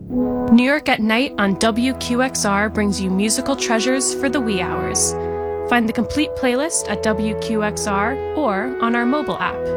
New York at Night on WQXR brings you musical treasures for the wee hours. Find the complete playlist at WQXR or on our mobile app.